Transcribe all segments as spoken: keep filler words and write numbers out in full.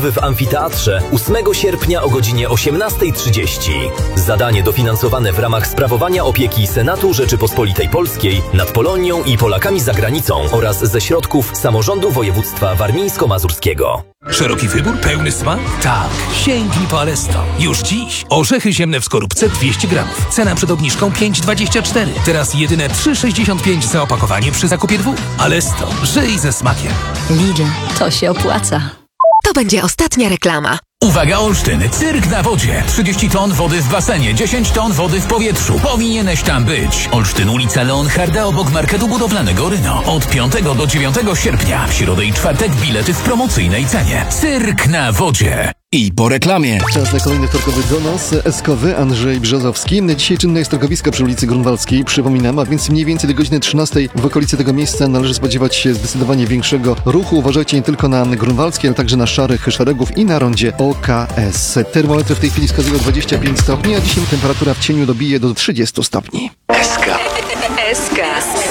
w Amfiteatrze ósmego sierpnia o godzinie osiemnasta trzydzieści. Zadanie dofinansowane w ramach sprawowania opieki Senatu Rzeczypospolitej Polskiej nad Polonią i Polakami za granicą oraz ze środków samorządu województwa warmińsko-mazurskiego. Szeroki wybór, pełny smak? Tak, sięgnij po Alesto. Już dziś orzechy ziemne w skorupce dwieście gramów. Cena przed obniżką pięć dwadzieścia cztery. Teraz jedyne trzy sześćdziesiąt pięć za opakowanie przy zakupie dwóch. Alesto, żyj ze smakiem. Lidl, to się opłaca. To będzie ostatnia reklama. Uwaga Olsztyn, cyrk na wodzie. trzydzieści ton wody w basenie, dziesięć ton wody w powietrzu. Powinieneś tam być. Olsztyn, ulica Leonharda obok marketu budowlanego Ryno. Od piątego do dziewiątego sierpnia. W środę i czwartek bilety w promocyjnej cenie. Cyrk na wodzie. I po reklamie. Czas na kolejny wtorkowy donos. Eskowy Andrzej Brzozowski. Dzisiaj czynne jest targowisko przy ulicy Grunwaldzkiej. Przypominam, a więc mniej więcej do godziny trzynastej w okolicy tego miejsca należy spodziewać się zdecydowanie większego ruchu. Uważajcie nie tylko na Grunwaldzkiej, ale także na Szarych Szeregów i na rondzie O K S. Termometry w tej chwili wskazują dwadzieścia pięć stopni, a dzisiaj temperatura w cieniu dobije do trzydziestu stopni. S K. S K.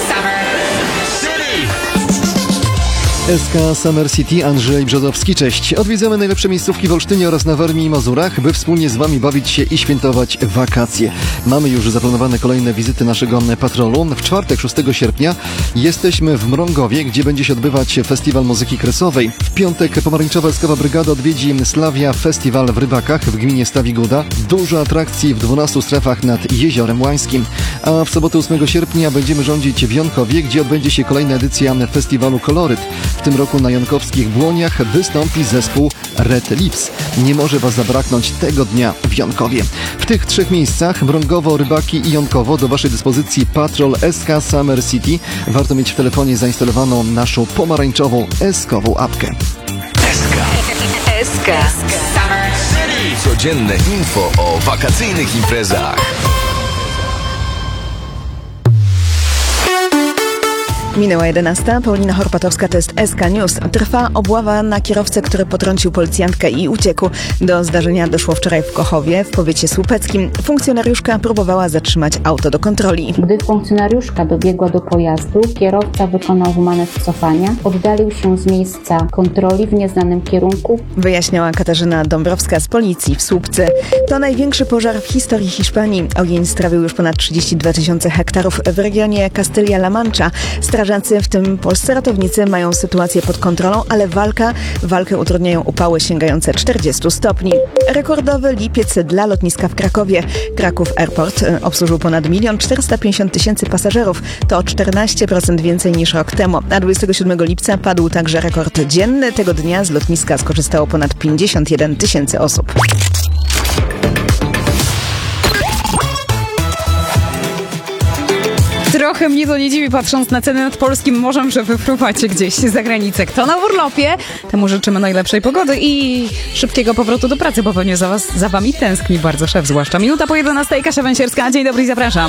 S K Summer City, Andrzej Brzozowski, cześć. Odwiedzamy najlepsze miejscówki w Olsztynie oraz na Warmii i Mazurach, by wspólnie z Wami bawić się i świętować wakacje. Mamy już zaplanowane kolejne wizyty naszego patrolu. W czwartek, szóstego sierpnia jesteśmy w Mrągowie, gdzie będzie się odbywać Festiwal Muzyki Kresowej. W piątek pomarańczowa Eskowa Brygada odwiedzi Slawia Festiwal w Rybakach w gminie Stawiguda. Dużo atrakcji w dwunastu strefach nad Jeziorem Łańskim. A w sobotę ósmego sierpnia będziemy rządzić w Jonkowie, gdzie odbędzie się kolejna edycja festiwalu Koloryt. W tym roku na jonkowskich Błoniach wystąpi zespół Red Lips. Nie może Was zabraknąć tego dnia w Jonkowie. W tych trzech miejscach, Mrągowo, Rybaki i Jonkowo, do Waszej dyspozycji patrol S K Summer City. Warto mieć w telefonie zainstalowaną naszą pomarańczową eskową apkę. S K. S K. Codzienne info o wakacyjnych imprezach. Minęła jedenasta. Paulina Horpatowska, to jest S K News. Trwa obława na kierowcę, który potrącił policjantkę i uciekł. Do zdarzenia doszło wczoraj w Kochowie, w powiecie słupeckim. Funkcjonariuszka próbowała zatrzymać auto do kontroli. Gdy funkcjonariuszka dobiegła do pojazdu, kierowca wykonał manewr cofania, oddalił się z miejsca kontroli w nieznanym kierunku. Wyjaśniała Katarzyna Dąbrowska z policji w Słupcy. To największy pożar w historii Hiszpanii. Ogień strawił już ponad trzydzieści dwa tysiące hektarów w regionie Castilla-La Mancha. Strażacy, w tym polscy ratownicy, mają sytuację pod kontrolą, ale walka, walkę utrudniają upały sięgające czterdziestu stopni. Rekordowy lipiec dla lotniska w Krakowie. Kraków Airport obsłużył ponad milion czterysta pięćdziesiąt tysięcy pasażerów. To o czternaście procent więcej niż rok temu. A dwudziestego siódmego lipca padł także rekord dzienny. Tego dnia z lotniska skorzystało ponad pięćdziesiąt jeden tysięcy osób. Trochę mnie to nie dziwi, patrząc na ceny nad polskim morzem, że wypływacie gdzieś za granicę. Kto na urlopie, temu życzymy najlepszej pogody i szybkiego powrotu do pracy, bo pewnie za was, za wami tęskni bardzo szef, zwłaszcza minuta po jedenastej. Kasia Węsierska, dzień dobry i zapraszam.